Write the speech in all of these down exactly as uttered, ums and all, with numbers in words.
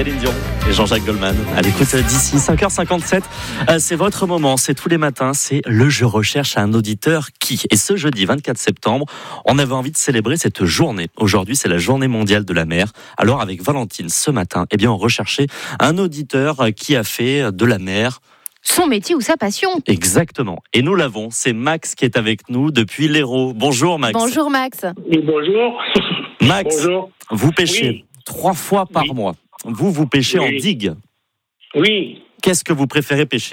Céline Dion et Jean-Jacques Goldman à l'écoute d'ici cinq heures cinquante-sept. Euh, c'est votre moment, c'est tous les matins, c'est le Je recherche un auditeur qui. Et ce jeudi vingt-quatre septembre, on avait envie de célébrer cette journée. Aujourd'hui, c'est la journée mondiale de la mer. Alors avec Valentine, ce matin, eh bien, on recherchait un auditeur qui a fait de la mer son métier ou sa passion. Exactement. Et nous l'avons, c'est Max qui est avec nous depuis l'Hérault. Bonjour Max. Bonjour Max. Oui, bonjour. Max, bonjour. Vous pêchez oui. trois fois par oui. mois. Vous, vous pêchez oui. en digue. Oui. Qu'est-ce que vous préférez pêcher ?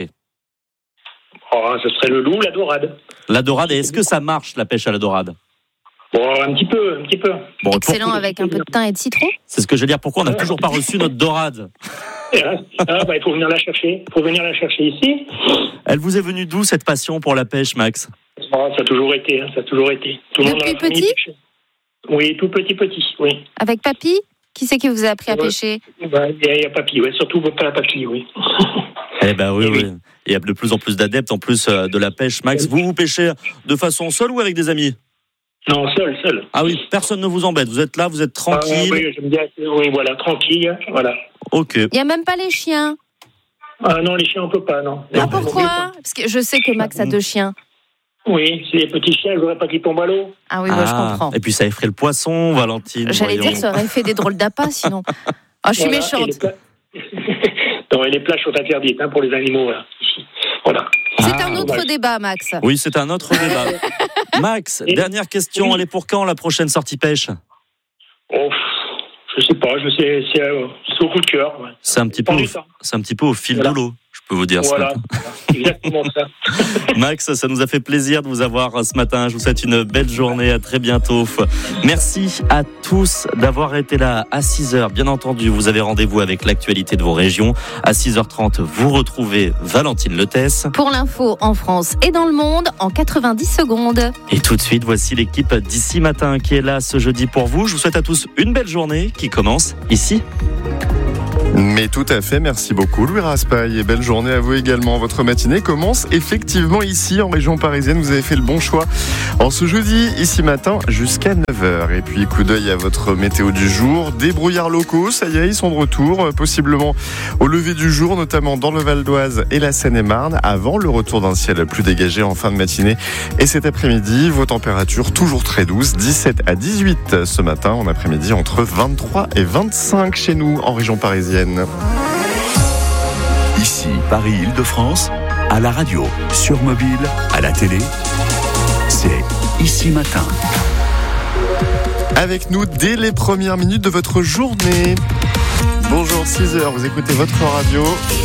Oh, ce serait le loup, la dorade. La dorade, et est-ce que ça marche la pêche à la dorade ? Bon, un petit peu, un petit peu. Bon, Excellent, pourquoi... avec un peu de thym et de citron. C'est ce que je veux dire. Pourquoi on n'a toujours pas reçu notre dorade ? Ah, bah, il faut venir la chercher. Il faut venir la chercher ici. Elle vous est venue d'où cette passion pour la pêche, Max ? Oh, ça a toujours été, hein, ça a toujours été. Tout le monde Depuis dans la famille petit pêchait. Oui, tout petit, petit, oui. Avec papy ? Qui c'est qui vous a appris à Ouais. pêcher ? Bah, il y, a- il y a papy, oui, surtout pas papy, oui. Eh ben oui, Et oui. oui. Il y a de plus en plus d'adeptes en plus euh, de la pêche. Max, vous vous pêchez de façon seule ou avec des amis ? Non, seul, seul. Ah oui, personne ne vous embête. Vous êtes là, vous êtes tranquille. Ah, oui, j'aime bien. Oui, voilà, tranquille, voilà. Ok. Il n'y a même pas les chiens. Ah non, les chiens, on peut pas, non. Ah, Non, pourquoi ? Parce que je sais que Max a deux chiens. Oui, c'est les petits chiens, je voudrais pas qu'ils tombent à l'eau. Ah oui, moi je comprends. Et puis ça effraie le poisson, Valentine. J'allais voyons. dire, ça aurait fait des drôles d'appâts sinon. Ah, je suis Voilà, méchante. et les pla- non, et les plages sont interdites hein, pour les animaux, là, ici. Voilà. C'est Ah, un autre ouais. débat, Max. Oui, c'est un autre débat. Max, Et- dernière question. oui. Elle est pour quand la prochaine sortie pêche ? Oh, je sais pas, je sais, c'est, euh, c'est au coup de cœur. Ouais. C'est un petit peu, Prends au, du temps. c'est un petit peu au fil Voilà. de l'eau, je peux vous dire. ce Voilà, matin. exactement ça. Max, ça nous a fait plaisir de vous avoir ce matin. Je vous souhaite une belle journée. À très bientôt. Merci à tous d'avoir été là à six heures. Bien entendu, vous avez rendez-vous avec l'actualité de vos régions. À six heures trente, vous retrouvez Valentine Letès. Pour l'info en France et dans le monde en quatre-vingt-dix secondes. Et tout de suite, voici l'équipe d'ici matin qui est là ce jeudi pour vous. Je vous souhaite à tous une belle journée qui commence ici. Mais tout à fait, merci beaucoup Louis Raspail et belle journée à vous également. Votre matinée commence effectivement ici en région parisienne. Vous avez fait le bon choix en ce jeudi, ici matin jusqu'à neuf heures. Et puis coup d'œil à votre météo du jour. Des brouillards locaux, ça y est, ils sont de retour, possiblement au lever du jour, notamment dans le Val d'Oise et la Seine-et-Marne, avant le retour d'un ciel plus dégagé en fin de matinée. Et cet après-midi, vos températures toujours très douces, dix-sept à dix-huit ce matin, en après-midi entre vingt-trois et vingt-cinq chez nous en région parisienne. Ici, Paris-Île-de-France, à la radio, sur mobile, à la télé, c'est Ici Matin. Avec nous dès les premières minutes de votre journée. Bonjour, six heures, vous écoutez votre radio.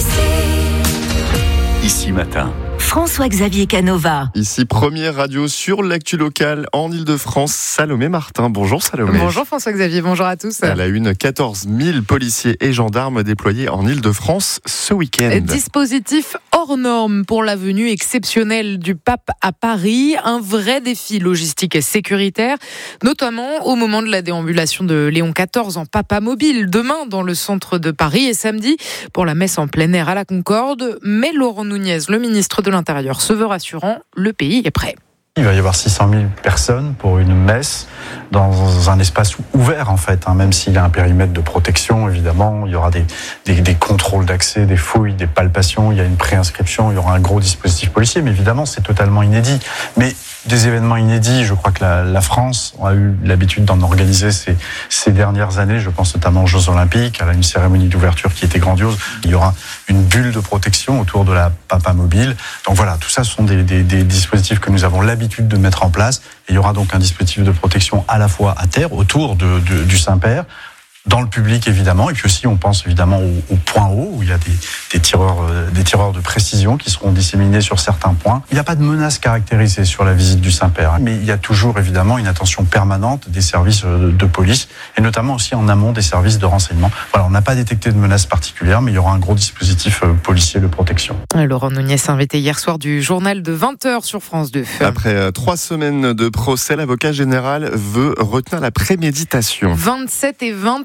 Ici Matin. François-Xavier Canova. Ici, première radio sur l'actu locale en Île-de-France. Salomé Martin. Bonjour Salomé. Bonjour François-Xavier, bonjour à tous. À la une, quatorze mille policiers et gendarmes déployés en Île-de-France ce week-end. Dispositif hors norme pour la venue exceptionnelle du pape à Paris. Un vrai défi logistique et sécuritaire, notamment au moment de la déambulation de Léon quatorze en papa mobile. Demain, dans le centre de Paris et samedi, pour la messe en plein air à la Concorde. Mais Laurent Nunez, le ministre de l'Intérieur, se veut rassurant, le pays est prêt. Il va y avoir six cent mille personnes pour une messe dans un espace ouvert en fait, hein, même s'il y a un périmètre de protection évidemment, il y aura des, des, des contrôles d'accès, des fouilles, des palpations, il y a une préinscription, il y aura un gros dispositif policier, mais évidemment c'est totalement inédit. Mais des événements inédits, je crois que la, la France a eu l'habitude d'en organiser ces, ces dernières années, je pense notamment aux Jeux Olympiques, à une cérémonie d'ouverture qui était grandiose. Il y aura une bulle de protection autour de la papa mobile. Donc voilà, tout ça ce sont des, des, des dispositifs que nous avons l'habitude de mettre en place. Et il y aura donc un dispositif de protection à la fois à terre, autour de, de, du Saint-Père, dans le public évidemment, et puis aussi on pense évidemment au, au point haut où il y a des, des tireurs, euh, des tireurs de précision qui seront disséminés sur certains points. Il n'y a pas de menace caractérisée sur la visite du Saint-Père, hein, mais il y a toujours évidemment une attention permanente des services de, de police et notamment aussi en amont des services de renseignement. Voilà, on n'a pas détecté de menace particulière, mais il y aura un gros dispositif euh, policier de protection. Laurent Nunez invité hier soir du journal de vingt heures sur France deux. Après euh, trois semaines de procès, l'avocat général veut retenir la préméditation. vingt-sept et vingt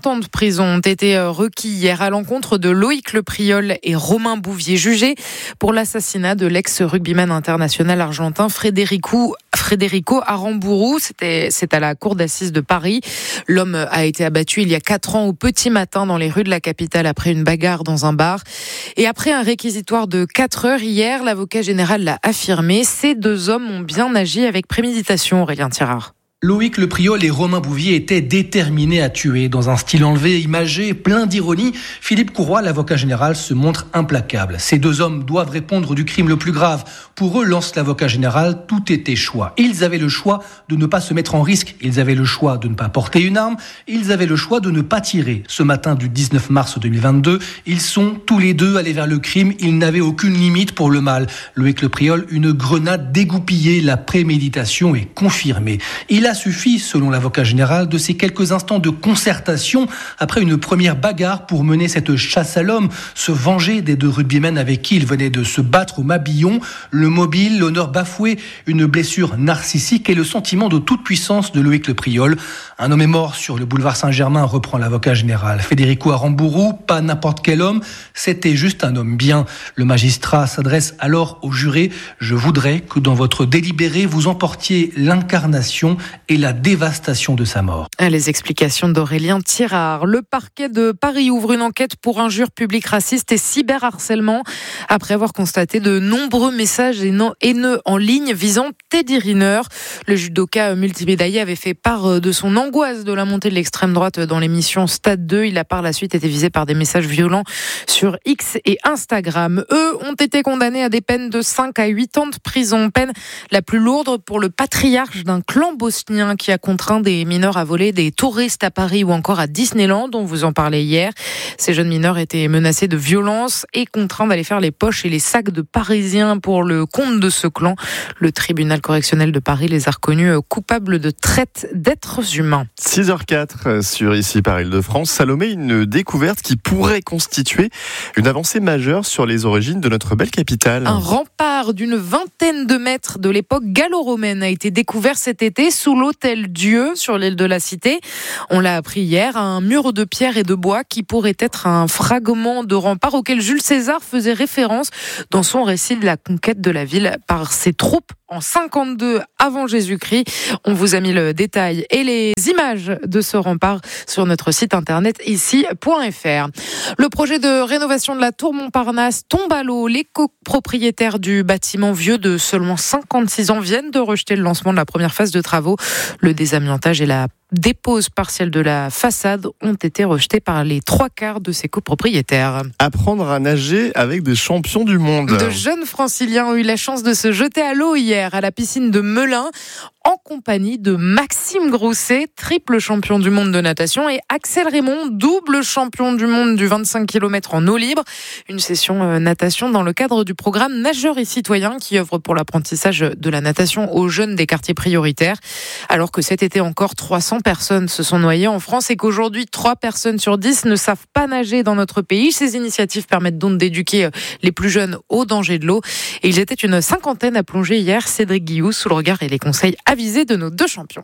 ans de prison ont été requis hier à l'encontre de Loïc Lepriol et Romain Bouvier, jugés pour l'assassinat de l'ex-rugbyman international argentin Federico, Federico Aramburu. C'était, c'est à la cour d'assises de Paris. L'homme a été abattu il y a quatre ans au petit matin dans les rues de la capitale après une bagarre dans un bar. Et après un réquisitoire de quatre heures hier, l'avocat général l'a affirmé. Ces deux hommes ont bien agi avec préméditation, Aurélien Tirard. Loïc Lepriol et Romain Bouvier étaient déterminés à tuer. Dans un style enlevé, imagé, plein d'ironie, Philippe Courroy, l'avocat général, se montre implacable. Ces deux hommes doivent répondre du crime le plus grave. Pour eux, lance l'avocat général, tout était choix. Ils avaient le choix de ne pas se mettre en risque. Ils avaient le choix de ne pas porter une arme. Ils avaient le choix de ne pas tirer. Ce matin du dix-neuf mars deux mille vingt-deux, ils sont tous les deux allés vers le crime. Ils n'avaient aucune limite pour le mal. Loïc Lepriol, une grenade dégoupillée. La préméditation est confirmée. Il a suffi, selon l'avocat général, de ces quelques instants de concertation après une première bagarre pour mener cette chasse à l'homme, se venger des deux rugbymen avec qui il venait de se battre au Mabillon, le mobile, l'honneur bafoué, une blessure narcissique et le sentiment de toute puissance de Loïc Lepriol. Un homme est mort sur le boulevard Saint-Germain, reprend l'avocat général. Federico Aramburu, pas n'importe quel homme, c'était juste un homme bien. Le magistrat s'adresse alors au juré. Je voudrais que dans votre délibéré, vous emportiez l'incarnation et la dévastation de sa mort. Les explications d'Aurélien Tirard. Le parquet de Paris ouvre une enquête pour injures publiques racistes et cyberharcèlement après avoir constaté de nombreux messages haineux en ligne visant Teddy Riner. Le judoka multimédaillé avait fait part de son angoisse de la montée de l'extrême droite dans l'émission Stade deux. Il a par la suite été visé par des messages violents sur X et Instagram. Eux ont été condamnés à des peines de cinq à huit ans de prison. Peine la plus lourde pour le patriarche d'un clan bosnien qui a contraint des mineurs à voler des touristes à Paris ou encore à Disneyland, on vous en parlait hier. Ces jeunes mineurs étaient menacés de violence et contraints d'aller faire les poches et les sacs de Parisiens pour le compte de ce clan. Le tribunal correctionnel de Paris les a reconnus coupables de traite d'êtres humains. six heures quatre sur ici par Île-de-France. Salomé, une découverte qui pourrait constituer une avancée majeure sur les origines de notre belle capitale. Un rempart d'une vingtaine de mètres de l'époque gallo-romaine a été découvert cet été sous l'hôtel Dieu sur l'île de la Cité. On l'a appris hier, un mur de pierre et de bois qui pourrait être un fragment de rempart auquel Jules César faisait référence dans son récit de la conquête de la ville par ses troupes en cinquante-deux avant Jésus-Christ. On vous a mis le détail et les images de ce rempart sur notre site internet ici point f r. Le projet de rénovation de la tour Montparnasse tombe à l'eau. Les copropriétaires du bâtiment vieux de seulement cinquante-six ans viennent de rejeter le lancement de la première phase de travaux. Le désamiantage et la dépose partielle de la façade ont été rejetés par les trois quarts de ses copropriétaires. Apprendre à nager avec des champions du monde. De jeunes franciliens ont eu la chance de se jeter à l'eau hier à la piscine de Melun en compagnie de Maxime Grousset, triple champion du monde de natation, et Axel Raymond, double champion du monde du vingt-cinq kilomètres en eau libre. Une session euh, natation dans le cadre du programme Nageurs et Citoyens qui œuvre pour l'apprentissage de la natation aux jeunes des quartiers prioritaires. Alors que cet été encore trois cents personnes se sont noyées en France et qu'aujourd'hui trois personnes sur dix ne savent pas nager dans notre pays. Ces initiatives permettent donc d'éduquer les plus jeunes au danger de l'eau. Et ils étaient une cinquantaine à plonger hier. Cédric Guillou sous le regard et les conseils avisés de nos deux champions.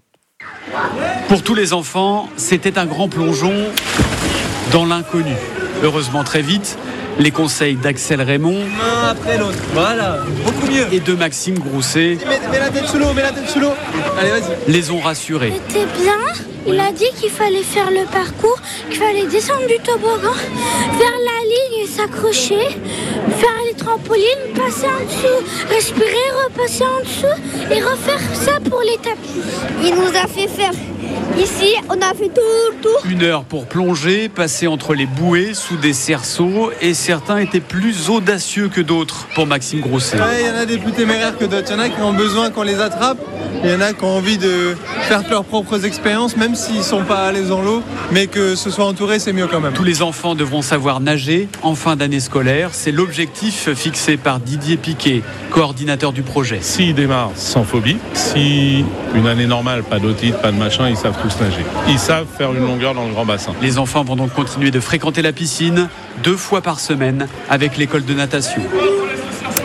Pour tous les enfants, c'était un grand plongeon dans l'inconnu. Heureusement, très vite, les conseils d'Axel Raymond, l'un après l'autre, voilà, beaucoup mieux, et de Maxime Grousset, mets, mets la tête sous l'eau, mets la tête sous l'eau, allez vas-y, les ont rassurés. C'était bien, il a dit qu'il fallait faire le parcours, qu'il fallait descendre du toboggan, faire la ligne et s'accrocher, faire les trampolines, passer en dessous, respirer, repasser en dessous et refaire ça pour les tapis. Il nous a fait faire ici, on a fait tout le tour. Une heure pour plonger, passer entre les bouées sous des cerceaux, et certains étaient plus audacieux que d'autres pour Maxime Grousset. Ouais, il y en a des plus téméraires que d'autres, il y en a qui ont besoin qu'on les attrape, il y en a qui ont envie de faire leurs propres expériences, même s'ils ne sont pas à l'aise dans l'eau, mais que ce soit entouré, c'est mieux quand même. Tous les enfants devront savoir nager en fin d'année scolaire, c'est l'objectif fixé par Didier Piquet, coordinateur du projet. S'ils démarrent sans phobie, si une année normale, pas d'otite, pas de machin, ils savent tous nager. Ils savent faire une longueur dans le grand bassin. Les enfants vont donc continuer de fréquenter la piscine deux fois par semaine avec l'école de natation.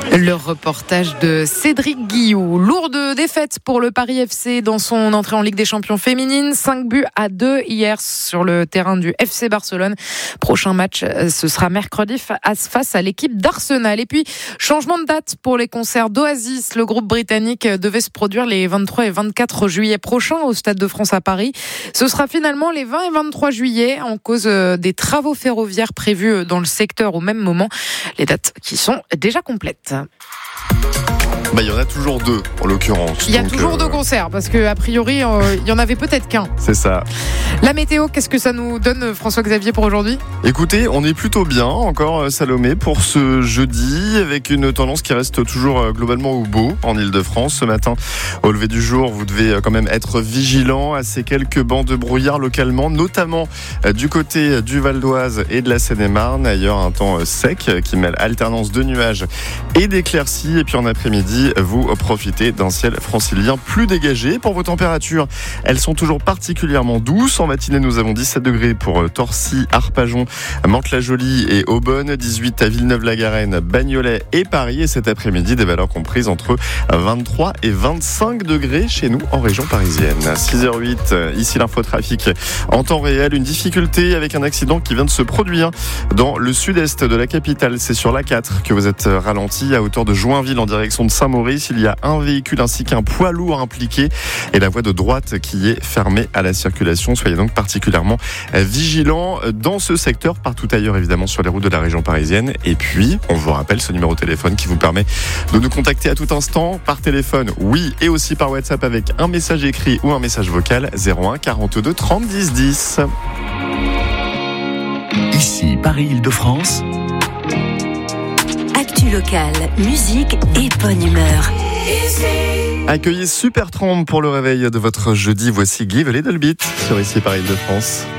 Le reportage de Cédric Guillou. Lourde défaite pour le Paris F C dans son entrée en Ligue des Champions féminine. cinq buts à deux hier sur le terrain du F C Barcelone. Prochain match, ce sera mercredi face à l'équipe d'Arsenal. Et puis, changement de date pour les concerts d'Oasis. Le groupe britannique devait se produire les vingt-trois et vingt-quatre juillet prochains au Stade de France à Paris. Ce sera finalement les vingt et vingt-trois juillet en cause des travaux ferroviaires prévus dans le secteur au même moment. Les dates qui sont déjà complètes. Bah, il y en a toujours deux, en l'occurrence. Il y a Donc, toujours euh... deux concerts, parce qu'a priori, euh, il y en avait peut-être qu'un. C'est ça. La météo, qu'est-ce que ça nous donne, François-Xavier, pour aujourd'hui ? Écoutez, on est plutôt bien, encore Salomé, pour ce jeudi, avec une tendance qui reste toujours globalement au beau en Ile-de-France. Ce matin, au lever du jour, vous devez quand même être vigilant à ces quelques bancs de brouillard localement, notamment du côté du Val d'Oise et de la Seine-et-Marne. Ailleurs, un temps sec qui mêle alternance de nuages et d'éclaircies. Et puis en après-midi, vous profitez d'un ciel francilien plus dégagé. Pour vos températures, elles sont toujours particulièrement douces. En matinée, nous avons dix-sept degrés pour Torcy, Arpajon, Mantes-la-Jolie et Aubonne, dix-huit à Villeneuve-la-Garenne, Bagnolet et Paris. Et cet après-midi, des valeurs comprises entre vingt-trois et vingt-cinq degrés chez nous en région parisienne. six heures huit, ici l'infotrafic en temps réel. Une difficulté avec un accident qui vient de se produire dans le sud-est de la capitale. C'est sur l'A quatre que vous êtes ralenti à hauteur de Joinville en direction de Saint-Maurice. Il y a un véhicule ainsi qu'un poids lourd impliqué et la voie de droite qui est fermée à la circulation. Soyez donc particulièrement vigilants dans ce secteur, partout ailleurs évidemment sur les routes de la région parisienne. Et puis, on vous rappelle ce numéro de téléphone qui vous permet de nous contacter à tout instant par téléphone, oui, et aussi par WhatsApp avec un message écrit ou un message vocal, zéro un quarante-deux trente dix dix. Ici, Paris-Île-de-France. Actu locale, musique et bonne humeur. Accueillez Supertramp pour le réveil de votre jeudi. Voici Give a Little Bit sur Ici Paris-Île-de-France.